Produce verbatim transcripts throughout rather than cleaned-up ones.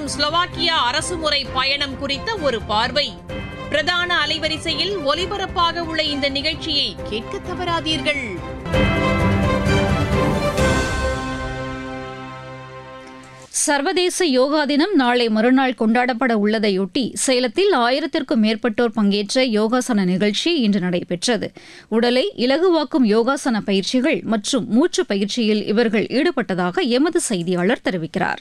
மற்றும் ஸ்லோவாக்கியா அரசுமுறை பயணம் குறித்த ஒரு பார்வை. பிரதான அலைவரிசையில் ஒலிபரப்பாக உள்ள இந்த நிகழ்ச்சியை கேட்க தவறாதீர்கள். சர்வதேச யோகா தினம் நாளை மறுநாள் கொண்டாடப்பட உள்ளதையொட்டி சேலத்தில் ஆயிரத்திற்கும் மேற்பட்டோர் பங்கேற்ற யோகாசன நிகழ்ச்சி இன்று நடைபெற்றது. உடலை இலகுவாக்கும் யோகாசன பயிற்சிகள் மற்றும் மூச்சு பயிற்சியில் இவர்கள் ஈடுபட்டதாக எமது செய்தியாளர் தெரிவிக்கிறார்.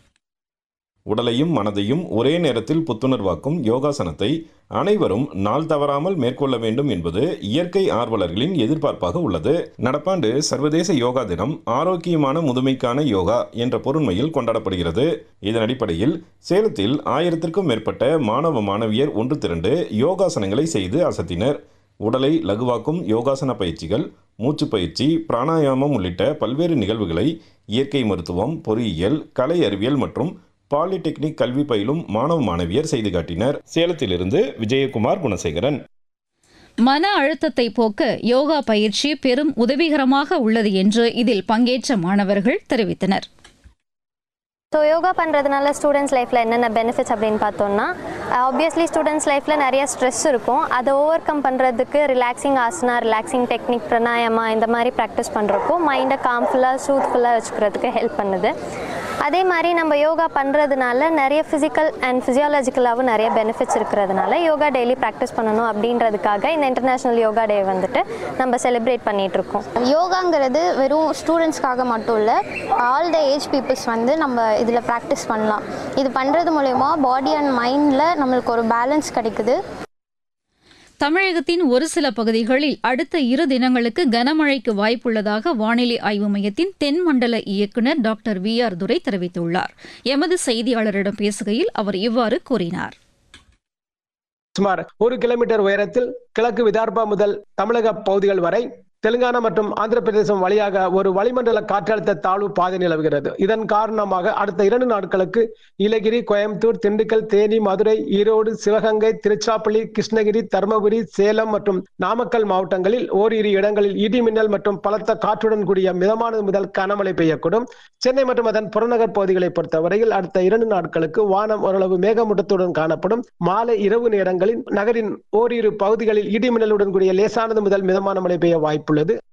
உடலையும் மனதையும் ஒரே நேரத்தில் புத்துணர்வாக்கும் யோகாசனத்தை அனைவரும் நாள் தவறாமல் மேற்கொள்ள வேண்டும் என்பது இயற்கை ஆர்வலர்களின் எதிர்பார்ப்பாக உள்ளது. நடப்பாண்டு சர்வதேச யோகா தினம் ஆரோக்கியமான முதுமைக்கான யோகா என்ற பொருண்மையில் கொண்டாடப்படுகிறது. இதன் அடிப்படையில் சேலத்தில் ஆயிரத்திற்கும் மேற்பட்ட மாணவ மாணவியர் ஒன்று திரண்டு யோகாசனங்களை செய்து அசத்தினர். உடலை லகுவாக்கும் யோகாசன பயிற்சிகள், மூச்சு பயிற்சி, பிராணாயாமம் உள்ளிட்ட பல்வேறு நிகழ்வுகளை இயற்கை மருத்துவம், பொறியியல், கலை அறிவியல் மற்றும் பாலிடெக்னிக் கல்வி பயிலும் மாணவ மாணவியர் செய்து காட்டினர். சேலத்திலிருந்து விஜயகுமார் குணசேகரன். மன அழுத்தத்தை போக்க யோகா பயிற்சி பெரும் உதவிகரமாக உள்ளது என்று இதில் பங்கேற்ற மாணவர்கள் தெரிவித்தனர். ஸோ யோகா பண்ணுறதுனால ஸ்டூடெண்ட்ஸ் லைஃப்பில் என்னென்ன பெனிஃபிட்ஸ் அப்படின்னு பார்த்தோம்னா, ஆப்வியஸ்லி ஸ்டூடெண்ட்ஸ் லைஃப்பில் நிறைய ஸ்ட்ரெஸ் இருக்கும். அதை ஓவர் கம் பண்ணுறதுக்கு relaxing asana, relaxing technique, pranayama இந்த மாதிரி ப்ராக்டிஸ் பண்ணுறப்போ மைண்டை காம்ஃபுல்லாக சூத்ஃபுல்லாக வச்சுக்கிறதுக்கு ஹெல்ப் பண்ணுது. அதே மாதிரி நம்ம யோகா பண்ணுறதுனால நிறைய ஃபிசிக்கல் அண்ட் ஃபிசியாலஜிக்கலாகவும் நிறைய பெனிஃபிட்ஸ் இருக்கிறதுனால யோகா டெய்லி ப்ராக்டிஸ் பண்ணணும் அப்படின்றதுக்காக இந்த இன்டர்நேஷ்னல் யோகா டே வந்துட்டு நம்ம செலிப்ரேட் பண்ணிகிட்ருக்கோம். யோகாங்கிறது வெறும் ஸ்டூடெண்ட்ஸ்க்காக மட்டும் இல்லை, ஆல் த ஏஜ் பீப்புள்ஸ் வந்து நம்ம இதில் ப்ராக்டிஸ் பண்ணலாம். இது பண்ணுறது மூலயமா பாடி அண்ட் மைண்டில் நம்மளுக்கு ஒரு பேலன்ஸ் கிடைக்குது. தமிழகத்தின் ஒரு சில பகுதிகளில் அடுத்த இரு தினங்களுக்கு கனமழைக்கு வாய்ப்புள்ளதாக வானிலை ஆய்வு மையத்தின் தென்மண்டல இயக்குநர் டாக்டர் வி ஆர் துரை தெரிவித்துள்ளார். எமது செய்தியாளரிடம் பேசுகையில் அவர் இவ்வாறு கூறினார். சுமார் ஒரு கிலோமீட்டர் உயரத்தில் கிழக்கு விதர்பா முதல் தமிழக பகுதிகள் வரை தெலுங்கானா மற்றும் ஆந்திர பிரதேசம் வழியாக ஒரு வளிமண்டல காற்றழுத்த தாழ்வு பாதை நிலவுகிறது. இதன் காரணமாக அடுத்த இரண்டு நாட்களுக்கு நீலகிரி, கோயம்புத்தூர், திண்டுக்கல், தேனி, மதுரை, ஈரோடு, சிவகங்கை, திருச்சிராப்பள்ளி, கிருஷ்ணகிரி, தருமபுரி, சேலம் மற்றும் நாமக்கல் மாவட்டங்களில் ஓரிரு இடங்களில் இடி மின்னல் மற்றும் பலத்த காற்றுடன் கூடிய மிதமானது முதல் கனமழை பெய்யக்கூடும். சென்னை மற்றும் அதன் புறநகர் பகுதிகளை பொறுத்தவரையில் அடுத்த இரண்டு நாட்களுக்கு வானம் ஓரளவு மேகமூட்டத்துடன் காணப்படும். மாலை இரவு நேரங்களில் நகரின் ஓரிரு பகுதிகளில் இடி மின்னலுடன் கூடிய லேசானது முதல் மிதமான மழை பெய்ய வாய்ப்பு.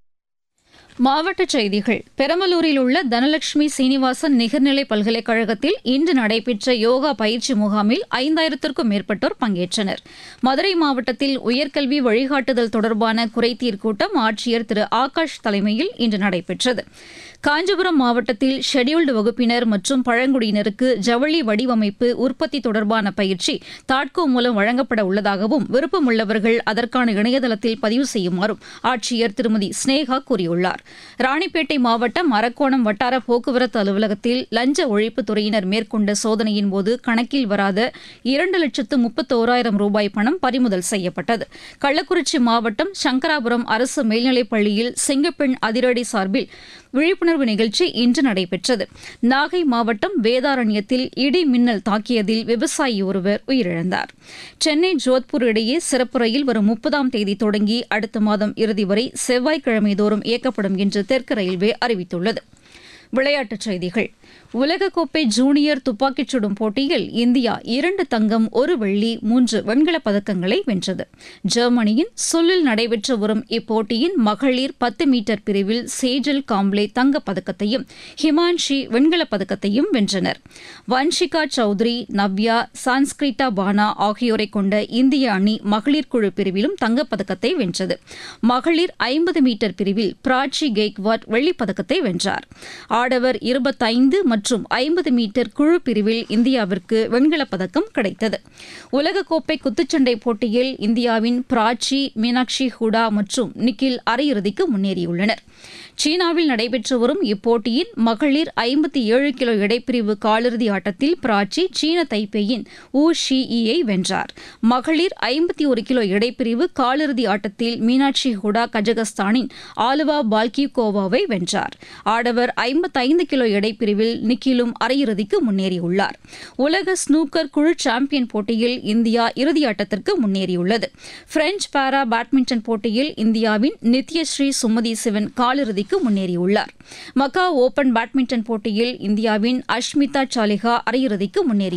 மாவட்டச் செய்திகள். பெரம்பலூரில் உள்ள தனலட்சுமி சீனிவாசன் நிகர்நிலை பல்கலைக்கழகத்தில் இன்று நடைபெற்ற யோகா பயிற்சி முகாமில் ஐந்தாயிரத்திற்கும் மேற்பட்டோர் பங்கேற்றனர். மதுரை மாவட்டத்தில் உயர்கல்வி வழிகாட்டுதல் தொடர்பான குறைதீர் கூட்டம் ஆட்சியர் திரு ஆகாஷ் தலைமையில் இன்று நடைபெற்றது. காஞ்சிபுரம் மாவட்டத்தில் ஷெட்யூல்டு வகுப்பினர் மற்றும் பழங்குடியினருக்கு ஜவுளி வடிவமைப்பு, உற்பத்தி தொடர்பான பயிற்சி தாட்கோ மூலம் வழங்கப்பட உள்ளதாகவும் விருப்பமுள்ளவர்கள் அதற்கான இணையதளத்தில் பதிவு செய்யுமாறும் ஆட்சியர் திருமதி ஸ்னேகா கூறியுள்ளார். ராணிப்பேட்டை மாவட்டம் அரக்கோணம் வட்டார போக்குவரத்து அலுவலகத்தில் லஞ்ச ஒழிப்புத்துறையினர் மேற்கொண்ட சோதனையின் போது கணக்கில் வராத இரண்டு லட்சத்து முப்பத்தோராயிரம் ரூபாய் பணம் பறிமுதல் செய்யப்பட்டது. கள்ளக்குறிச்சி மாவட்டம் சங்கராபுரம் அரசு மேல்நிலைப் பள்ளியில் செங்கப்பெண் அதிரடி சார்பில் விழிப்புணர்வு நிகழ்ச்சி இன்று நடைபெற்றது. நாகை மாவட்டம் வேதாரண்யத்தில் இடி மின்னல் தாக்கியதில் விவசாயி ஒருவர் உயிரிழந்தார். சென்னை ஜோத்பூர் இடையே சிறப்பு ரயில் வரும் முப்பதாம் தேதி தொடங்கி அடுத்த மாதம் இறுதி வரை செவ்வாய்க்கிழமை தோறும் இயக்கப்படும் என்று தெற்கு ரயில்வே அறிவித்துள்ளது. விளையாட்டுச் செய்திகள். உலகக்கோப்பை ஜூனியர் துப்பாக்கிச் சுடும் போட்டியில் இந்தியா இரண்டு தங்கம், ஒரு வெள்ளி, மூன்று வெண்கலப் பதக்கங்களை வென்றது. ஜெர்மனியின் சுல்லில் நடைபெற்று வரும் இப்போட்டியின் மகளிர் பத்து மீட்டர் பிரிவில் சேஜல் காம்ப்ளே தங்கப் பதக்கத்தையும் ஹிமான்ஷி வெண்கலப் பதக்கத்தையும் வென்றனர். வன்ஷிகா சௌத்ரி, நவ்யா, சான்ஸ்கிரிட்டா பானா ஆகியோரை கொண்ட இந்திய அணி மகளிர் குழு பிரிவிலும் தங்கப்பதக்கத்தை வென்றது. மகளிர் ஐம்பது மீட்டர் பிரிவில் பிராச்சி கெய்க்வாட் வெள்ளிப் பதக்கத்தை வென்றார். ஆடவர் இருபத்தைந்து மற்றும் ஐம்பது மீட்டர் குழு பிரிவில் இந்தியாவிற்கு வெண்கலப் பதக்கம் கிடைத்தது. உலகக்கோப்பை குத்துச்சண்டை போட்டியில் இந்தியாவின் பிராச்சி, மீனாட்சி ஹூடா மற்றும் நிக்கில் அரையிறுதிக்கு முன்னேறியுள்ளனர். சீனாவில் நடைபெற்று வரும் இப்போட்டியின் மகளிர் ஐம்பத்தி ஏழு கிலோ எடைப்பிரிவு காலிறுதி ஆட்டத்தில் பிராச்சி சீன தைப்பேயின் ஊ ஷியை வென்றார். மகளிர் ஐம்பத்தி ஒரு கிலோ எடைப்பிரிவு காலிறுதி ஆட்டத்தில் மீனாட்சி ஹூடா கஜகஸ்தானின் ஆலுவா பால்கிகோவாவை வென்றார். ஆடவர் ஐம்பத்தைந்து கிலோ எடைப்பிரிவில் நிக்கிலும் அரையிறுதிக்கு முன்னேறியுள்ளார். உலக ஸ்னூக்கர் குழு சாம்பியன் போட்டியில் இந்தியா இறுதியாட்டத்திற்கு முன்னேறியுள்ளது. பிரெஞ்ச் பாரா பேட்மிண்டன் போட்டியில் இந்தியாவின் நித்யஸ்ரீ சுமதி சிவன் காலிறுதிக்கு முன்னேறியுள்ளார். மக்காவ் ஓபன் பேட்மிண்டன் போட்டியில் இந்தியாவின் அஷ்மிதா சாலிஹா அரையிறுதிக்கு முன்னேறி